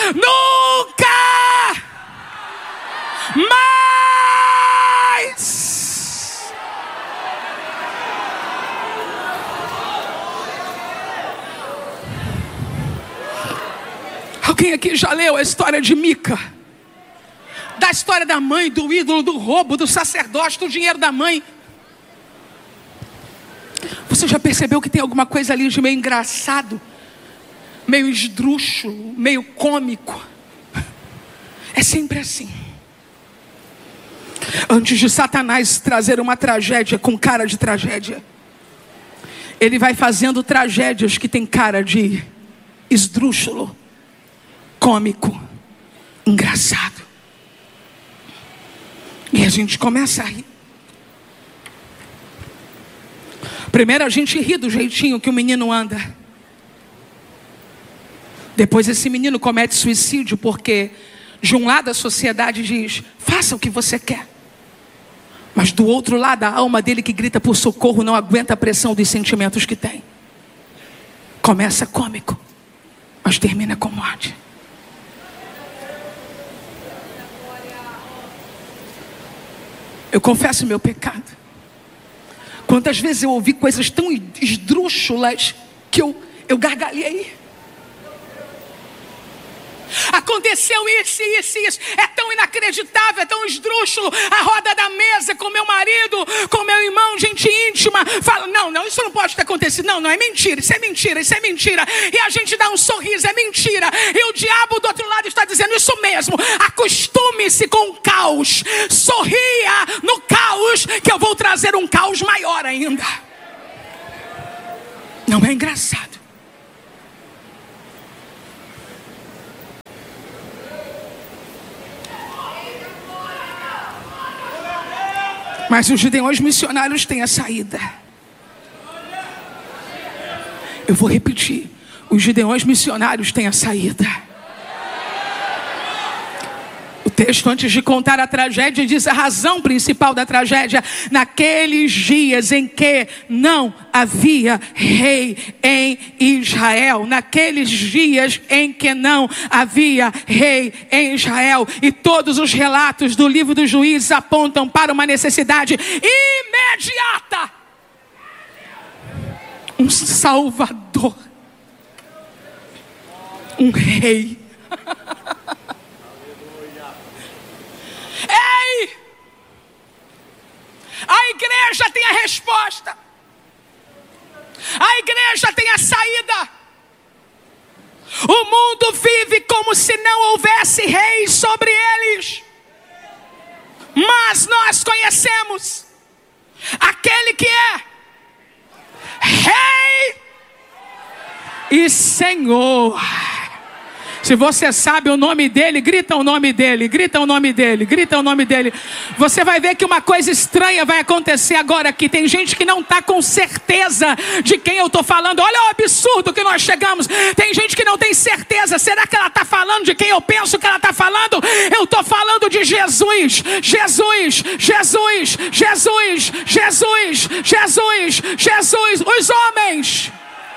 Nunca mais. Alguém aqui já leu a história de Mica? Da história da mãe, do ídolo, do roubo, do sacerdote, do dinheiro da mãe. Você já percebeu que tem alguma coisa ali de meio engraçado? Meio esdrúxulo, meio cômico? É sempre assim. Antes de Satanás trazer uma tragédia com cara de tragédia, ele vai fazendo tragédias que tem cara de esdrúxulo, cômico, engraçado. E a gente começa a rir. Primeiro a gente ri do jeitinho que o menino anda. Depois esse menino comete suicídio porque de um lado a sociedade diz: faça o que você quer. Mas do outro lado a alma dele que grita por socorro não aguenta a pressão dos sentimentos que tem. Começa cômico, mas termina com morte. Eu confesso meu pecado. Quantas vezes eu ouvi coisas tão esdrúxulas que eu gargalhei. Aconteceu isso, isso, isso. É tão inacreditável, é tão esdrúxulo. A roda da mesa com meu marido, com meu irmão, gente íntima. Fala, não, isso não pode ter acontecido. Não, é mentira, isso é mentira, isso é mentira. E a gente dá um sorriso, é mentira. E o diabo do outro lado está dizendo isso mesmo. Acostume-se com o caos. Sorria no caos, que eu vou trazer um caos maior ainda. Não é engraçado. Mas os gideões missionários têm a saída. Eu vou repetir. Os gideões missionários têm a saída. O texto, antes de contar a tragédia, diz a razão principal da tragédia. Naqueles dias em que não havia rei em Israel. Naqueles dias em que não havia rei em Israel. E todos os relatos do livro dos Juízes apontam para uma necessidade imediata. Um salvador. Um rei. Ei! A igreja tem a resposta. A igreja tem a saída. O mundo vive como se não houvesse reis sobre eles. Mas nós conhecemos aquele que é Rei e Senhor. Se você sabe o nome dele, grita o nome dele, grita o nome dele, grita o nome dele. Você vai ver que uma coisa estranha vai acontecer agora aqui. Tem gente que não está com certeza de quem eu estou falando. Olha o absurdo que nós chegamos. Tem gente que não tem certeza. Será que ela está falando de quem eu penso que ela está falando? Eu estou falando de Jesus. Jesus, Jesus, Jesus, Jesus, Jesus, Jesus. Os homens.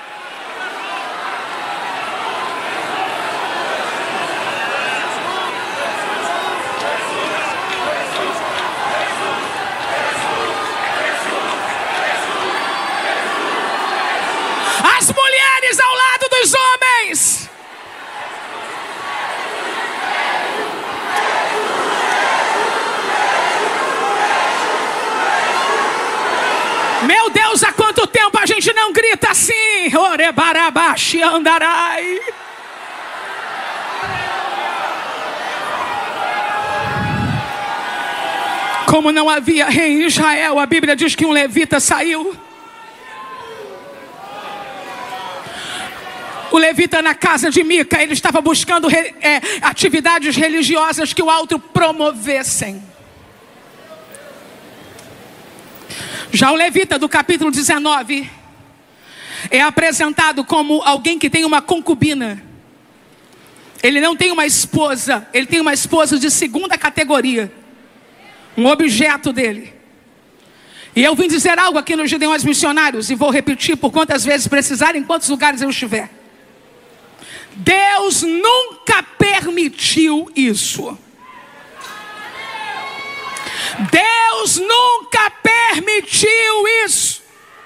As mulheres ao lado dos homens. Meu Deus, há quanto tempo a gente não grita assim? Orebarabaxi andarai. Como não havia rei em Israel, a Bíblia diz que um levita saiu. O levita na casa de Mica, ele estava buscando atividades religiosas que o outro promovessem. Já o levita do capítulo 19 é apresentado como alguém que tem uma concubina. Ele não tem uma esposa, ele tem uma esposa de segunda categoria. Um objeto dele. E eu vim dizer algo aqui nos Gideões Missionários, e vou repetir por quantas vezes precisar, em quantos lugares eu estiver. Deus nunca permitiu permitiu isso. Deus nunca permitiu isso.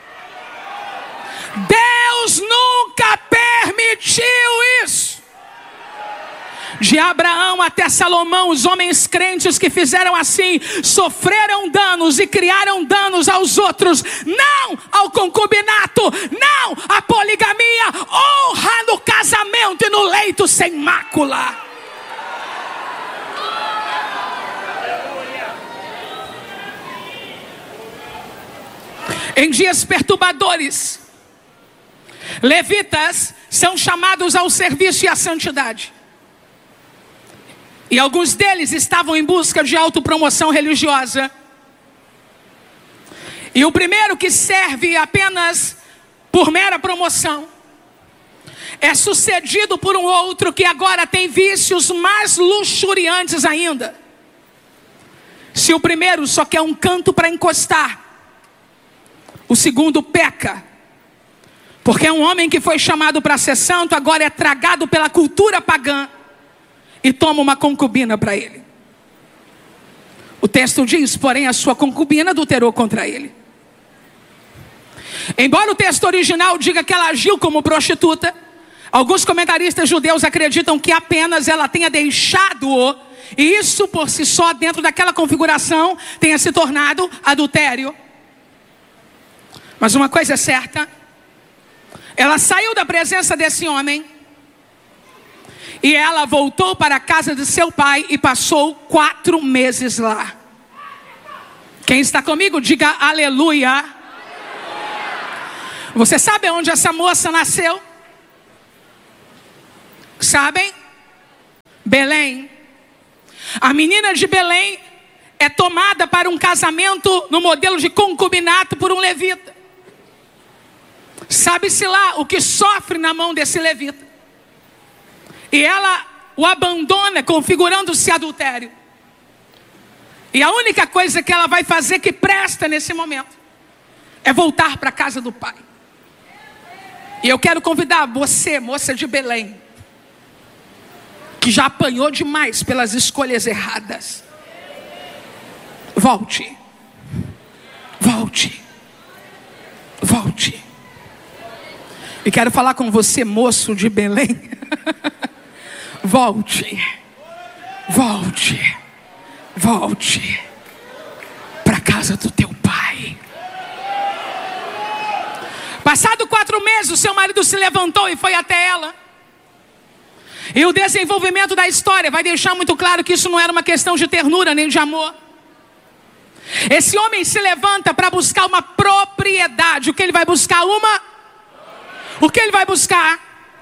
Deus nunca permitiu isso. De Abraão até Salomão, os homens crentes que fizeram assim, sofreram danos e criaram danos aos outros. Não ao concubinato, não à poligamia. Honra no casamento e no leito sem mácula. Em dias perturbadores, levitas são chamados ao serviço e à santidade. E alguns deles estavam em busca de autopromoção religiosa. E o primeiro que serve apenas por mera promoção é sucedido por um outro que agora tem vícios mais luxuriantes ainda. Se o primeiro só quer um canto para encostar, o segundo peca. Porque é um homem que foi chamado para ser santo, agora é tragado pela cultura pagã e toma uma concubina para ele. O texto diz, porém a sua concubina adulterou contra ele. Embora o texto original diga que ela agiu como prostituta, alguns comentaristas judeus acreditam que apenas ela tenha deixado-o, e isso por si só, dentro daquela configuração, tenha se tornado adultério. Mas uma coisa é certa, ela saiu da presença desse homem e ela voltou para a casa de seu pai e passou 4 meses lá. Quem está comigo, diga aleluia. Você sabe onde essa moça nasceu? Sabem? Belém. A menina de Belém é tomada para um casamento no modelo de concubinato por um levita. Sabe-se lá o que sofre na mão desse levita. E ela o abandona, configurando-se adultério. E a única coisa que ela vai fazer que presta nesse momento é voltar para a casa do pai. E eu quero convidar você, moça de Belém, que já apanhou demais pelas escolhas erradas. Volte. Volte. Volte. E quero falar com você, moço de Belém. Volte. Volte. Volte para a casa do teu pai. Passado 4 meses, o seu marido se levantou e foi até ela. E o desenvolvimento da história vai deixar muito claro que isso não era uma questão de ternura nem de amor. Esse homem se levanta para buscar uma propriedade. O que ele vai buscar? O que ele vai buscar?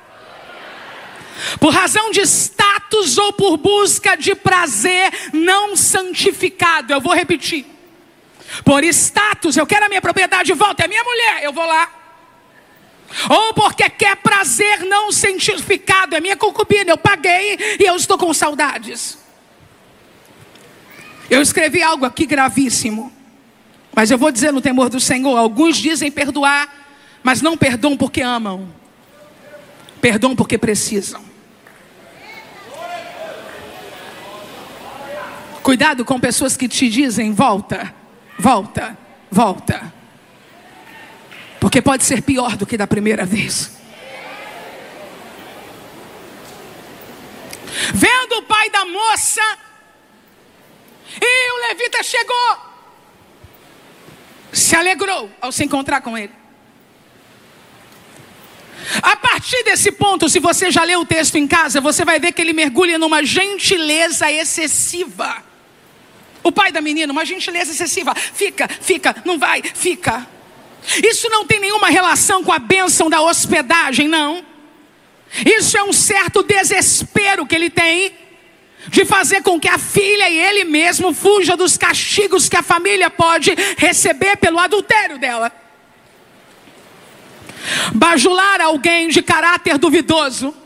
Por razão de status ou por busca de prazer não santificado. Eu vou repetir. Por status, eu quero a minha propriedade de volta, é minha mulher, eu vou lá. Ou porque quer prazer não santificado, é minha concubina, eu paguei e eu estou com saudades. Eu escrevi algo aqui gravíssimo, mas eu vou dizer no temor do Senhor. Alguns dizem perdoar, mas não perdoam porque amam. Perdoam porque precisam. Cuidado com pessoas que te dizem volta, volta, volta. Porque pode ser pior do que da primeira vez. Vendo o pai da moça, e o levita chegou, se alegrou ao se encontrar com ele. A partir desse ponto, se você já leu o texto em casa, você vai ver que ele mergulha numa gentileza excessiva. O pai da menina, uma gentileza excessiva. Fica, não vai, fica. Isso não tem nenhuma relação com a bênção da hospedagem, não. Isso é um certo desespero que ele tem de fazer com que a filha e ele mesmo fuja dos castigos que a família pode receber pelo adultério dela. Bajular alguém de caráter duvidoso,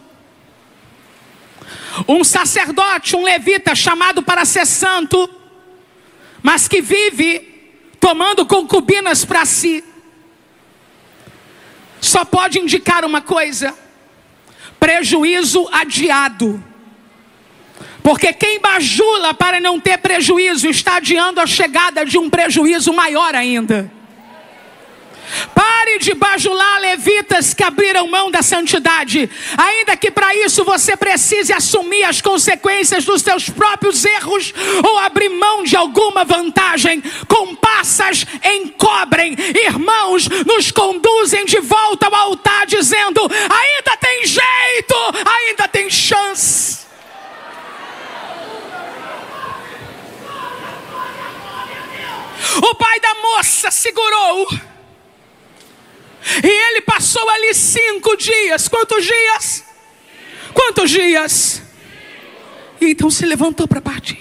um sacerdote, um levita chamado para ser santo, mas que vive tomando concubinas para si, só pode indicar uma coisa: prejuízo adiado. Porque quem bajula para não ter prejuízo está adiando a chegada de um prejuízo maior ainda. Pare de bajular levitas que abriram mão da santidade, ainda que para isso você precise assumir as consequências dos seus próprios erros ou abrir mão de alguma vantagem. Compassas encobrem, irmãos, nos conduzem de volta ao altar dizendo: ainda tem jeito, ainda tem chance. O pai da moça segurou. E ele passou ali 5 dias. Quantos dias? Quantos dias? E então se levantou para partir.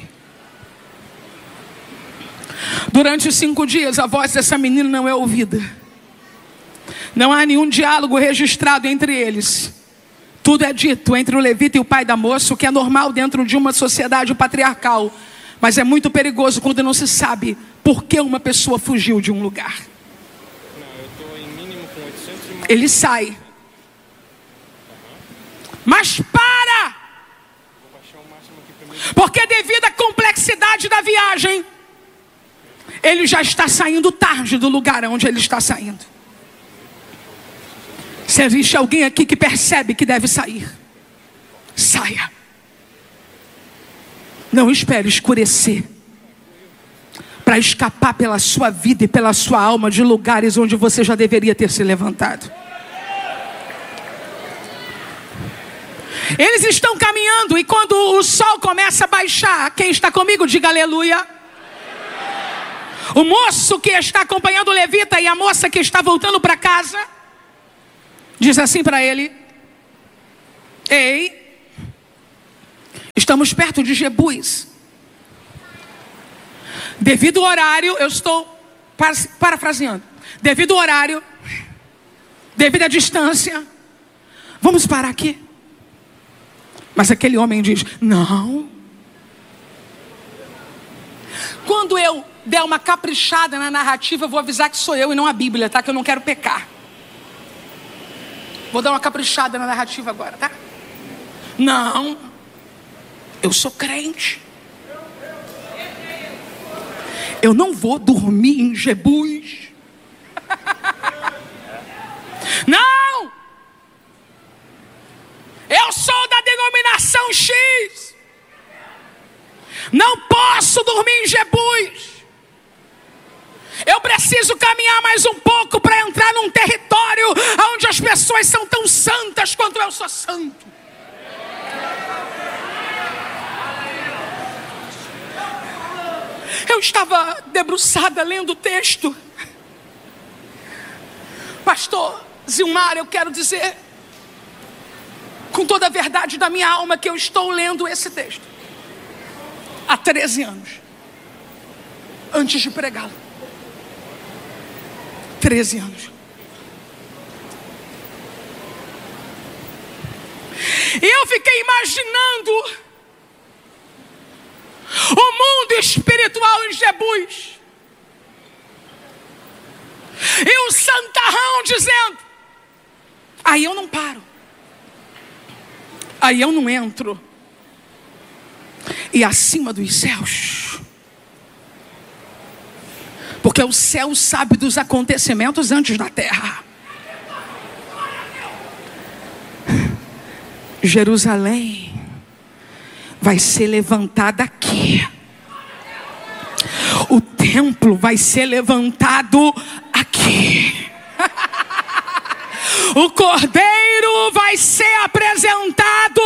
Durante os 5 dias, a voz dessa menina não é ouvida. Não há nenhum diálogo registrado entre eles. Tudo é dito entre o levita e o pai da moça, o que é normal dentro de uma sociedade patriarcal. Mas é muito perigoso quando não se sabe por que uma pessoa fugiu de um lugar. Ele sai. Mas para! Porque devido à complexidade da viagem, ele já está saindo tarde do lugar onde ele está saindo. Se existe alguém aqui que percebe que deve sair, saia. Não espere escurecer para escapar pela sua vida e pela sua alma de lugares onde você já deveria ter se levantado. Eles estão caminhando e quando o sol começa a baixar, quem está comigo, diga aleluia. O moço que está acompanhando o levita e a moça que está voltando para casa, diz assim para ele: ei, estamos perto de Jebus. Devido ao horário, eu estou parafraseando. Devido ao horário, devido à distância, vamos parar aqui. Mas aquele homem diz: não. Quando eu der uma caprichada na narrativa, eu vou avisar que sou eu e não a Bíblia, tá? Que eu não quero pecar. Vou dar uma caprichada na narrativa agora, tá? Não. Eu sou crente. Eu não vou dormir em Jebus. Não! Eu sou da denominação X. Não posso dormir em Jebus. Eu preciso caminhar mais um pouco para entrar num território onde as pessoas são tão santas quanto eu sou santo. Eu estava debruçada lendo o texto. Pastor Zilmar, eu quero dizer com toda a verdade da minha alma que eu estou lendo esse texto há 13 anos antes de pregá-lo. 13 anos. E eu fiquei imaginando o mundo espiritual em Jebus. E o santarrão dizendo: aí eu não paro. Aí eu não entro. E acima dos céus, porque o céu sabe dos acontecimentos antes da terra. Jerusalém vai ser levantada aqui. O templo vai ser levantado aqui. O cordeiro vai ser apresentado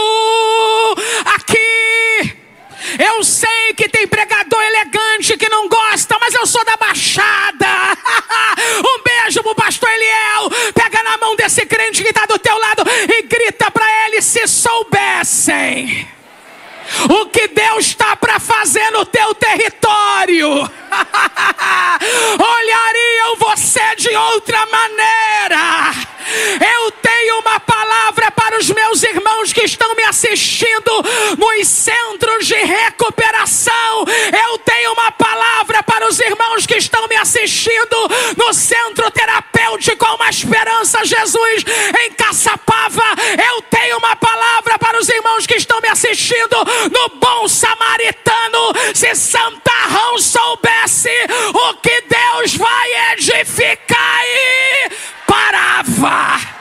aqui. Eu sei que tem pregador elegante que não gosta, mas eu sou da Baixada. Um beijo pro pastor Eliel. Pega na mão desse crente que está do teu lado e grita para ele: se soubessem o que Deus está para fazer no teu território, olhariam você de outra maneira. Eu tenho uma palavra para os meus irmãos que estão me assistindo nos centros de recuperação. Eu tenho uma palavra para os irmãos que que estão me assistindo no Centro Terapêutico Uma Esperança Jesus em Caçapava, eu tenho uma palavra para os irmãos que estão me assistindo no Bom Samaritano. Se Santarrão soubesse o que Deus vai edificar aí, parava.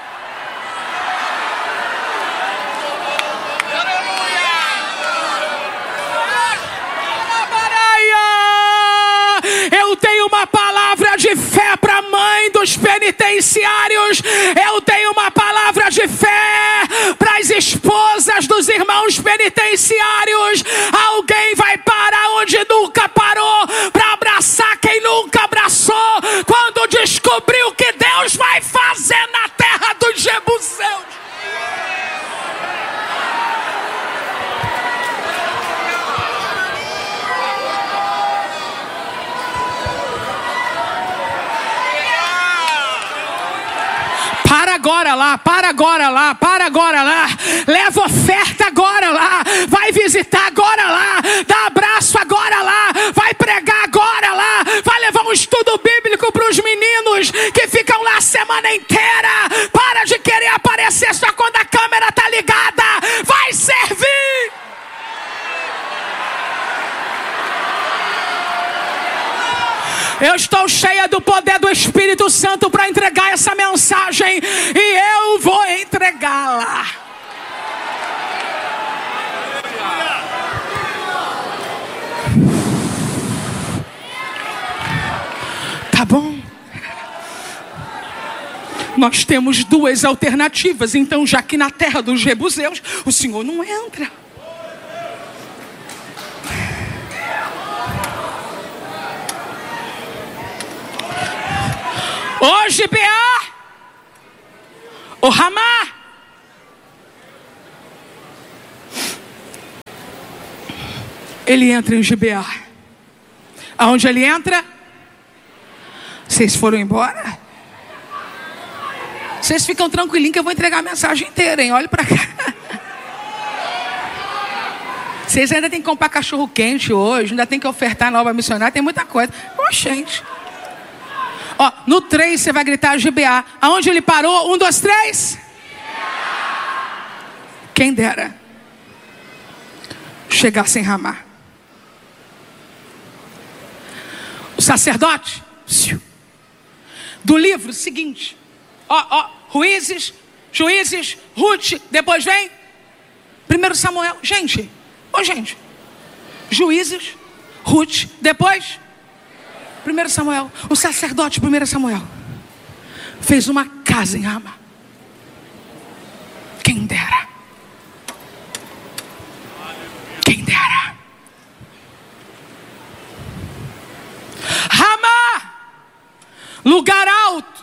Eu tenho uma palavra de fé para a mãe dos penitenciários. Eu tenho uma palavra de fé para as esposas dos irmãos penitenciários. Alguém vai parar onde nunca parou para abraçar quem nunca abraçou, quando descobrir o que Deus vai fazer na terra dos Jebuseus. Para agora lá, para agora lá, para agora lá. Leva oferta agora lá. Vai visitar agora lá. Dá abraço agora lá. Vai pregar agora lá. Vai levar um estudo bíblico para os meninos que ficam lá a semana inteira. Para de querer aparecer só quando a câmera está ligada. Vai servir. Eu estou cheia do poder do Espírito Santo para entregar essa mensagem. E eu vou entregá-la. Tá bom? Nós temos duas alternativas. Então, já que na terra dos Jebuseus o Senhor não entra. O Gibeá, o Ramá, ele entra em Gibeá. Aonde ele entra? Vocês foram embora? Vocês ficam tranquilinhos que eu vou entregar a mensagem inteira, hein? Olha para cá. Vocês ainda tem que comprar cachorro quente hoje, ainda tem que ofertar na obra missionária, tem muita coisa. Gente. Ó, no 3 você vai gritar Gibeá. Aonde ele parou? 1, 2, 3. Quem dera chegasse em Ramá. O sacerdote do livro seguinte. Juízes, Ruth, depois vem 1 Samuel. Gente, Juízes, Ruth, depois 1 Samuel. O sacerdote 1 Samuel fez uma casa em Ramá. Quem dera. Quem dera. Ramá, lugar alto.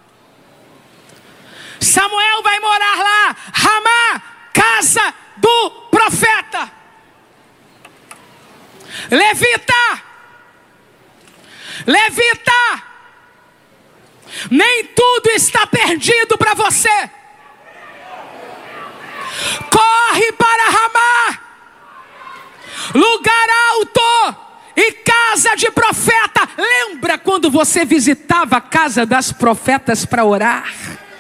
Samuel vai morar lá. Ramá, casa do profeta. Levita, nem tudo está perdido para você. Corre para Ramá, lugar alto e casa de profeta. Lembra quando você visitava a casa das profetas para orar?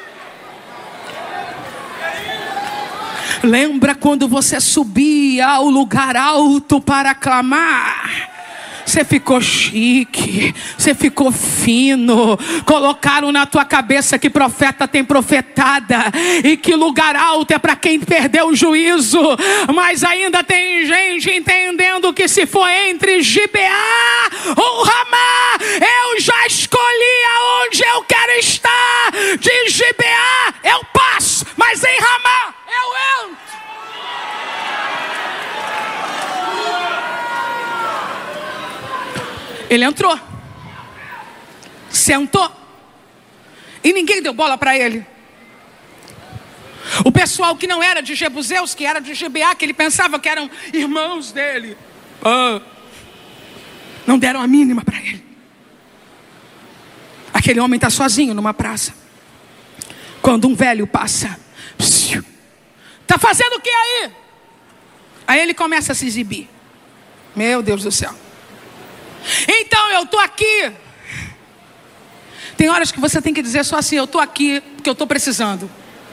Lembra quando você subia ao lugar alto para clamar? Você ficou chique, você ficou fino. Colocaram na tua cabeça que profeta tem profetada e que lugar alto é para quem perdeu o juízo. Mas ainda tem gente entendendo que se for entre Gibeá ou Ramá, eu já escolhi aonde eu quero estar. De Gibeá eu passo, mas em Ramá eu entro. Ele entrou, sentou, e ninguém deu bola para ele. O pessoal que não era de Jebuseus, que era de Gibeá, que ele pensava que eram irmãos dele, não deram a mínima para ele. Aquele homem está sozinho numa praça. Quando um velho passa, está fazendo o que aí? Aí ele começa a se exibir. Meu Deus do céu. Então Então eu estou aqui. Tem horas que você tem que dizer só assim: eu estou aqui porque eu estou precisando.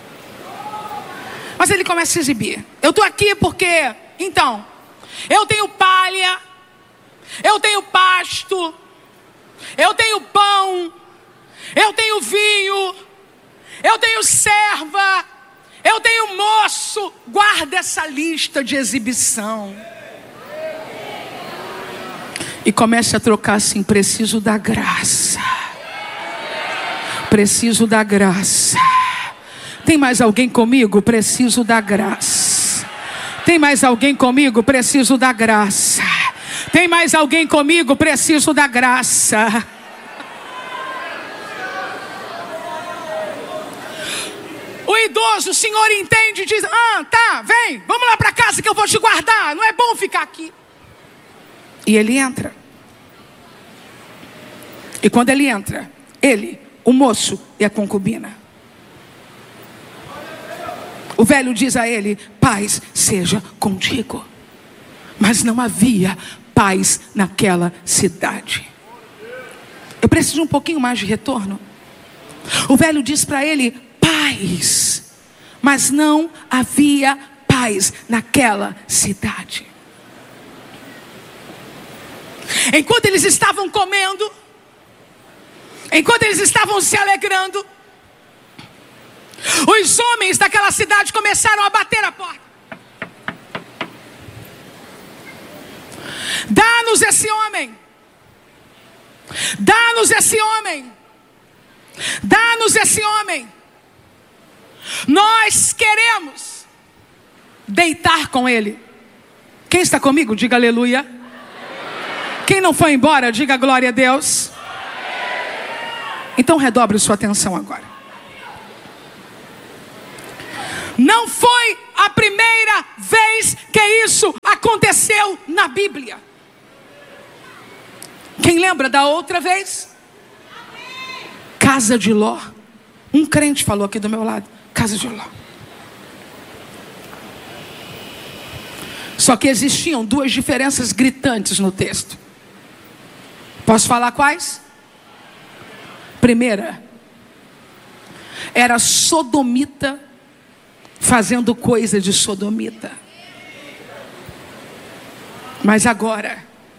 Mas ele começa a se exibir. Eu estou aqui porque, então, eu tenho palha, eu tenho pasto, eu tenho pão, eu tenho vinho, eu tenho serva, eu tenho moço. Guarda essa lista de exibição. E comece a trocar assim: preciso da graça. Preciso da graça. Tem mais alguém comigo? Preciso da graça. Tem mais alguém comigo? Preciso da graça. Tem mais alguém comigo? Preciso da graça. O idoso, o senhor entende e diz: tá, vem, vamos lá para casa que eu vou te guardar. Não é bom ficar aqui. E ele entra. E quando ele entra, ele, o moço e a concubina, o velho diz a ele: paz seja contigo. Mas não havia paz naquela cidade. Eu preciso de um pouquinho mais de retorno. O velho diz para ele: paz. Mas não havia paz naquela cidade. Enquanto eles estavam comendo, enquanto eles estavam se alegrando, os homens daquela cidade começaram a bater a porta. Dá-nos esse homem. Dá-nos esse homem. Dá-nos esse homem. Nós queremos deitar com ele. Quem está comigo, diga aleluia. Quem não foi embora, diga glória a Deus. Então redobre sua atenção agora. Não foi a primeira vez que isso aconteceu na Bíblia. Quem lembra da outra vez? Casa de Ló. Um crente falou aqui do meu lado: casa de Ló. Só que existiam duas diferenças gritantes no texto. Posso falar quais? Primeira, era sodomita fazendo coisa de sodomita. Mas agora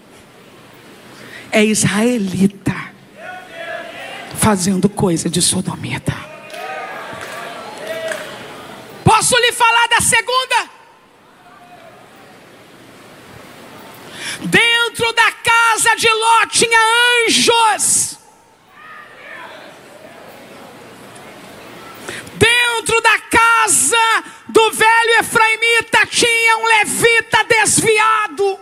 é israelita fazendo coisa de sodomita. Posso lhe falar da segunda? Dentro da casa de Ló tinha anjos. Dentro da casa do velho efraimita tinha um levita desviado.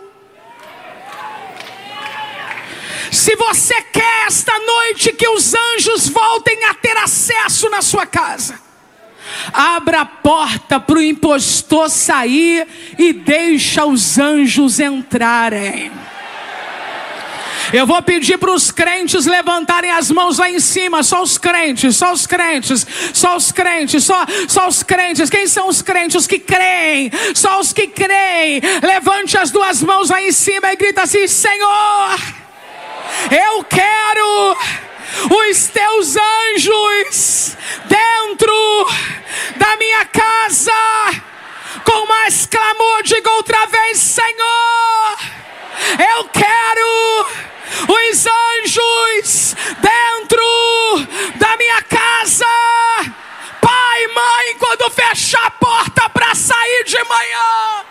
Se você quer esta noite que os anjos voltem a ter acesso na sua casa, abra a porta para o impostor sair e deixa os anjos entrarem. Eu vou pedir para os crentes levantarem as mãos lá em cima. Só os crentes, só os crentes, só os crentes, só os crentes. Quem são os crentes? Os que creem. Só os que creem. Levante as duas mãos lá em cima e grita assim: Senhor, eu quero os teus anjos dentro da minha casa. Com mais clamor, diga outra vez: Senhor, eu quero os anjos dentro da minha casa. Pai, mãe, quando fechar a porta para sair de manhã,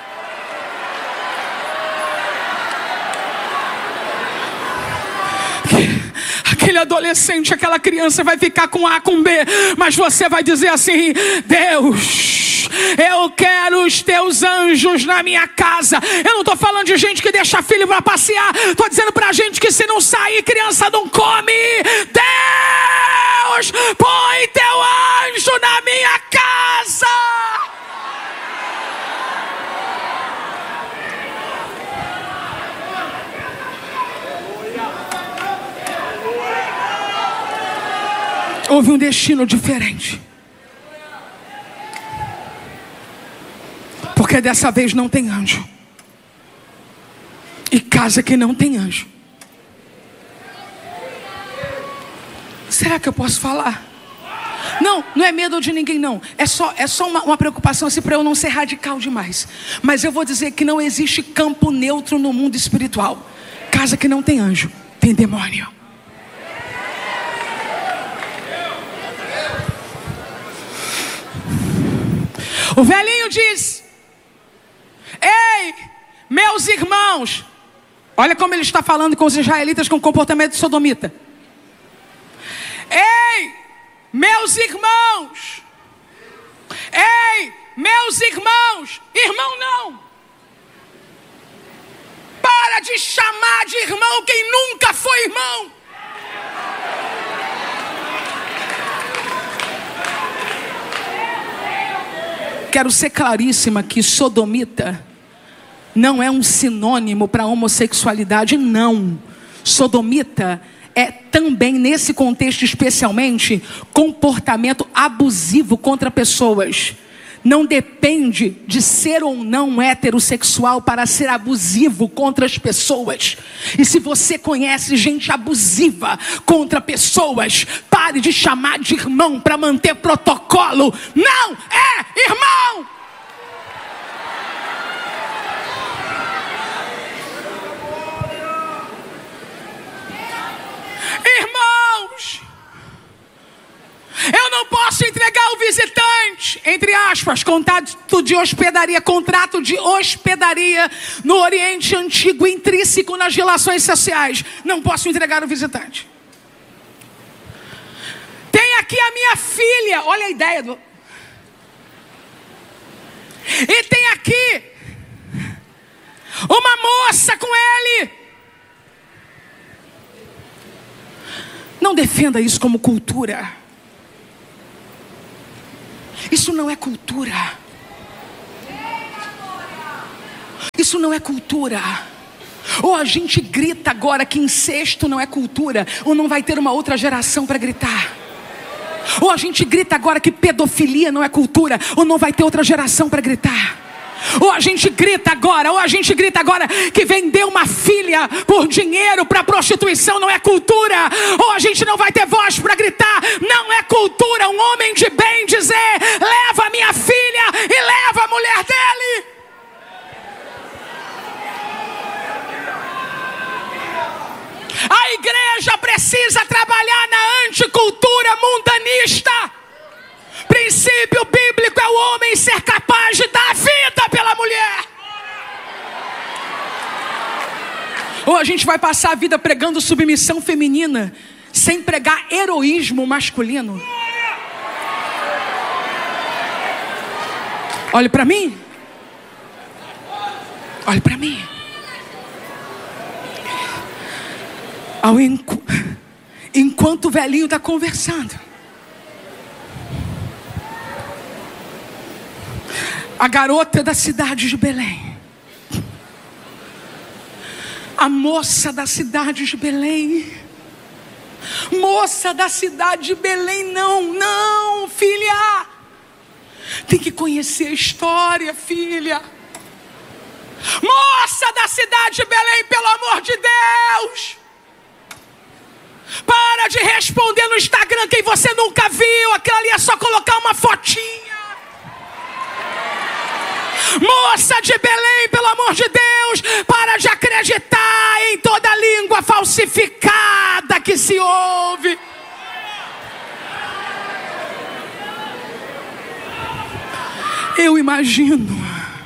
aquele adolescente, aquela criança vai ficar com A, com B, mas você vai dizer assim: Deus, eu quero os teus anjos na minha casa. Eu não estou falando de gente que deixa filho para passear. Estou dizendo para gente que se não sair, criança não come. Deus, põe teu anjo na minha casa. Houve um destino diferente. Porque dessa vez não tem anjo. E casa que não tem anjo Será que eu posso falar? Não é medo de ninguém não. É só uma preocupação assim, para eu não ser radical demais. Mas eu vou dizer que não existe campo neutro no mundo espiritual. Casa que não tem anjo, tem demônio. O velhinho diz: ei, meus irmãos. Olha como ele está falando com os israelitas com comportamento de sodomita. Ei, meus irmãos. Ei, meus irmãos. Irmão não. Para de chamar de irmão quem nunca foi irmão. Quero ser claríssima que sodomita não é um sinônimo para homossexualidade, não. Sodomita é também, nesse contexto especialmente, comportamento abusivo contra pessoas. Não depende de ser ou não heterossexual para ser abusivo contra as pessoas. E se você conhece gente abusiva contra pessoas, pare de chamar de irmão para manter protocolo. Não é irmão! Irmãos, eu não posso entregar o visitante, entre aspas, contrato de hospedaria no Oriente Antigo, intrínseco nas relações sociais. Não posso entregar o visitante. Tem aqui a minha filha, olha a ideia do... E tem aqui uma moça com ele. Não defenda isso como cultura. Isso não é cultura. Isso não é cultura. Ou a gente grita agora que incesto não é cultura, ou não vai ter uma outra geração para gritar. Ou a gente grita agora que pedofilia não é cultura, ou não vai ter outra geração para gritar. Ou a gente grita agora que vender uma filha por dinheiro para prostituição não é cultura. Ou a gente não vai ter voz para gritar, não é cultura. Um homem de bem dizer: leva a minha filha e leva a mulher dele. A igreja precisa trabalhar na anticultura mundanista. Princípio bíblico é o homem ser capaz de dar vida pela mulher. Ou a gente vai passar a vida pregando submissão feminina sem pregar heroísmo masculino. Olhe para mim. Olhe para mim. Enquanto o velhinho está conversando, a garota da cidade de Belém, a moça da cidade de Belém, moça da cidade de Belém, não, filha, tem que conhecer a história, filha. Moça da cidade de Belém, pelo amor de Deus, para de responder no Instagram quem você nunca viu. Aquilo ali é só colocar uma fotinha. Moça de Belém, pelo amor de Deus, para de acreditar em toda língua falsificada que se ouve. Eu imagino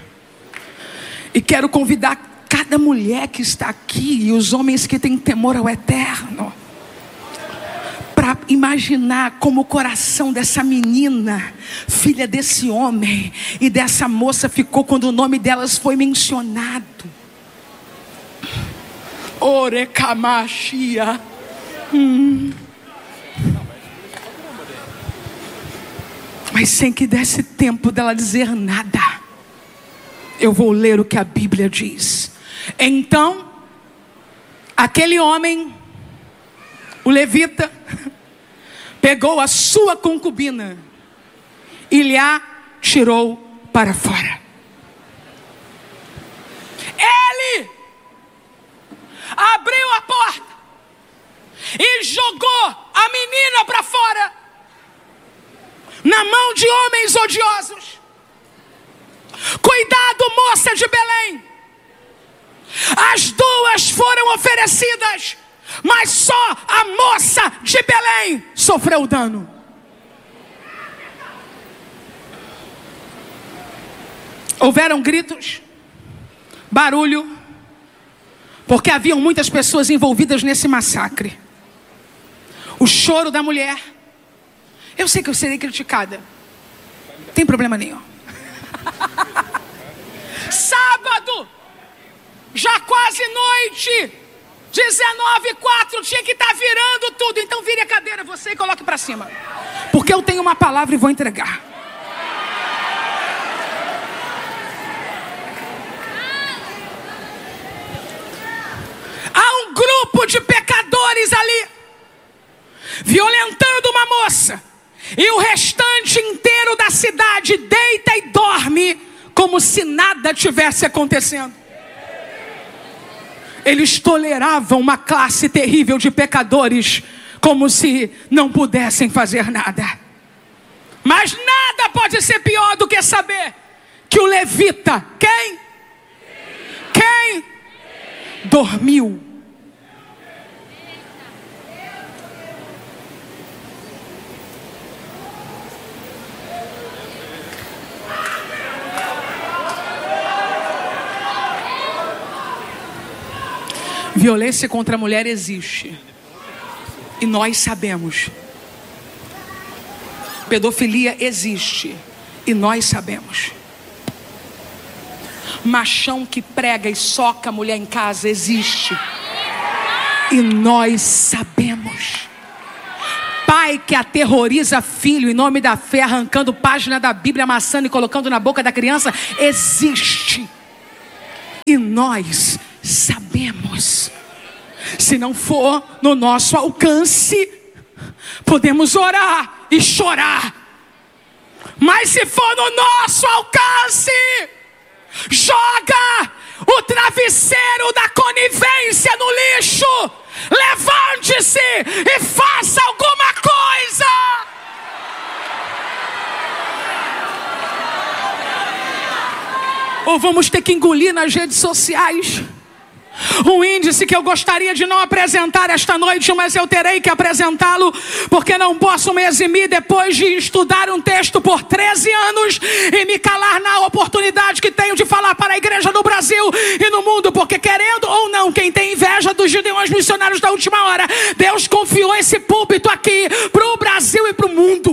e quero convidar cada mulher que está aqui e os homens que têm temor ao eterno para imaginar como o coração dessa menina, filha desse homem e dessa moça, ficou quando o nome delas foi mencionado. Orecamachia. Mas sem que desse tempo dela dizer nada, eu vou ler o que a Bíblia diz. Então, aquele homem, o levita, pegou a sua concubina e lhe a tirou para fora. Ele abriu a porta e jogou a menina homens odiosos. Cuidado, moça de Belém. As duas foram oferecidas, mas só a moça de Belém sofreu dano. Houveram gritos, barulho, porque haviam muitas pessoas envolvidas nesse massacre. O choro da mulher. Eu sei que eu serei criticada. Não tem problema nenhum. Sábado, já quase noite, 19h04, tinha que estar virando tudo. Então vire a cadeira, você, e coloque para cima. Porque eu tenho uma palavra e vou entregar. Há um grupo de pecadores ali, violentando uma moça. E o restante inteiro da cidade deita e dorme como se nada tivesse acontecendo. Eles toleravam uma classe terrível de pecadores como se não pudessem fazer nada. Mas nada pode ser pior do que saber que o levita, quem? Dormiu. Violência contra a mulher existe. E nós sabemos. Pedofilia existe. E nós sabemos. Machão que prega e soca a mulher em casa existe. E nós sabemos. Pai que aterroriza filho em nome da fé, arrancando página da Bíblia, amassando e colocando na boca da criança, existe. E nós sabemos. Se não for no nosso alcance, podemos orar e chorar. Mas se for no nosso alcance, joga o travesseiro da conivência no lixo. Levante-se e faça alguma coisa. Ou vamos ter que engolir nas redes sociais um índice que eu gostaria de não apresentar esta noite, mas eu terei que apresentá-lo, porque não posso me eximir depois de estudar um texto por 13 anos e me calar na oportunidade que tenho de falar para a igreja no Brasil e no mundo, porque querendo ou não, quem tem inveja dos gideões missionários da última hora, Deus confiou esse púlpito aqui para o Brasil e para o mundo.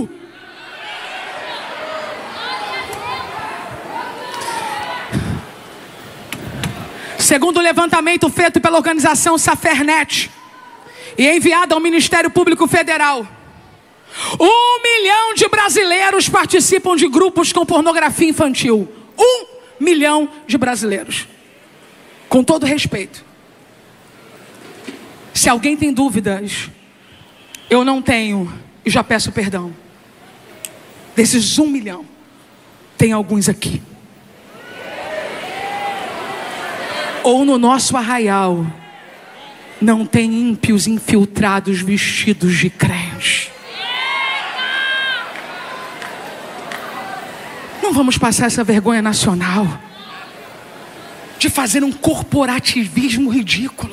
Segundo o levantamento feito pela organização Safernet e enviado ao Ministério Público Federal, 1 milhão de brasileiros participam de grupos com pornografia infantil. 1 milhão de brasileiros. Com todo respeito, se alguém tem dúvidas, eu não tenho e já peço perdão. Desses 1 milhão, tem alguns aqui. Ou no nosso arraial não tem ímpios infiltrados vestidos de crente. Não vamos passar essa vergonha nacional de fazer um corporativismo ridículo.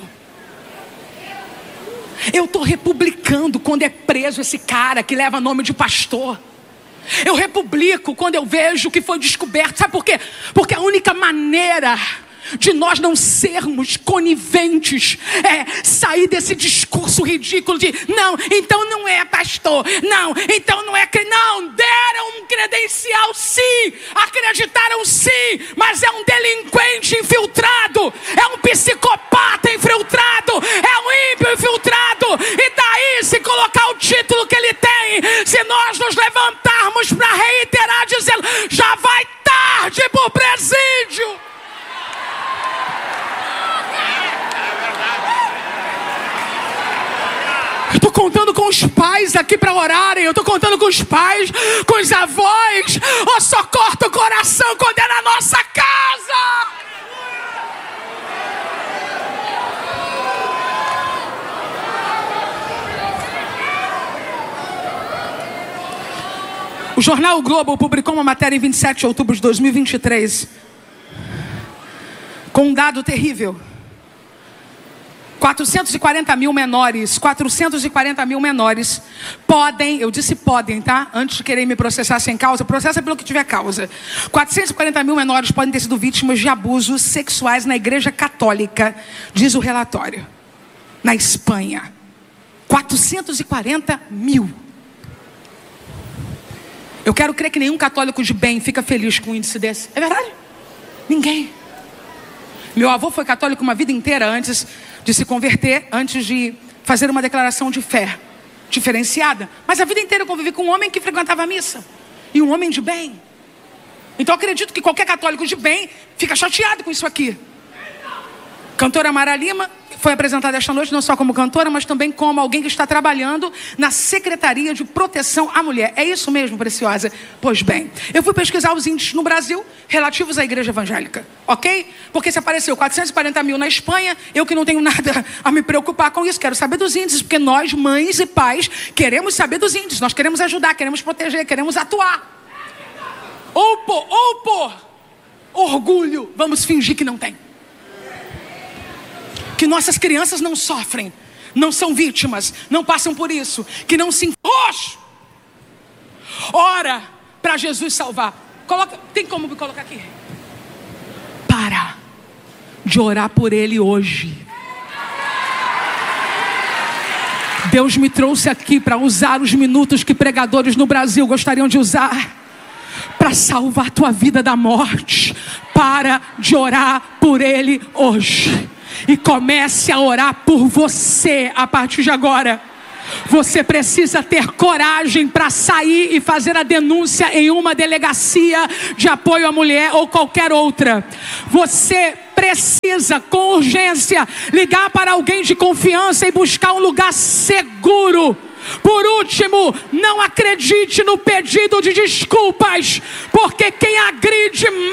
Eu estou republicando quando é preso esse cara que leva nome de pastor. Eu republico quando eu vejo que foi descoberto. Sabe por quê? Porque a única maneira de nós não sermos coniventes é sair desse discurso ridículo de não, então não é pastor, não, então não é, não, deram um credencial sim, acreditaram sim, mas é um delinquente infiltrado, é um psicopata infiltrado, é um ímpio infiltrado. E daí, se colocar o título que ele tem, se nós nos levantarmos para reiterar dizendo, já vai tarde pro presídio. Eu estou contando com os pais aqui para orarem. Eu estou contando com os pais, com os avós. Oh, só corta o coração quando é na nossa casa. O jornal o Globo publicou uma matéria em 27 de outubro de 2023 com um dado terrível. 440 mil menores podem, eu disse podem, tá? Antes de querer me processar sem causa, processa pelo que tiver causa. 440 mil menores podem ter sido vítimas de abusos sexuais na Igreja Católica, diz o relatório. Na Espanha. 440 mil. Eu quero crer que nenhum católico de bem fica feliz com um índice desse. É verdade? Ninguém. Meu avô foi católico uma vida inteira antes de se converter, antes de fazer uma declaração de fé diferenciada. Mas a vida inteira eu convivi com um homem que frequentava a missa. E um homem de bem. Então eu acredito que qualquer católico de bem fica chateado com isso aqui. Cantora Mara Lima foi apresentada esta noite não só como cantora, mas também como alguém que está trabalhando na Secretaria de Proteção à Mulher. É isso mesmo, preciosa? Pois bem, eu fui pesquisar os índices no Brasil relativos à igreja evangélica, ok? Porque se apareceu 440 mil na Espanha, eu que não tenho nada a me preocupar com isso, quero saber dos índices, porque nós, mães e pais, queremos saber dos índices, nós queremos ajudar, queremos proteger, queremos atuar. Ou por orgulho, vamos fingir que não tem. Que nossas crianças não sofrem, não são vítimas, não passam por isso, que não se enroxam. Ora para Jesus salvar. Tem como me colocar aqui? Para de orar por ele hoje. Deus me trouxe aqui para usar os minutos que pregadores no Brasil gostariam de usar para salvar a tua vida da morte. Para de orar por ele hoje. E comece a orar por você a partir de agora. Você precisa ter coragem para sair e fazer a denúncia em uma delegacia de apoio à mulher ou qualquer outra. Você precisa, com urgência, ligar para alguém de confiança e buscar um lugar seguro. Por último, não acredite no pedido de desculpas, porque quem agride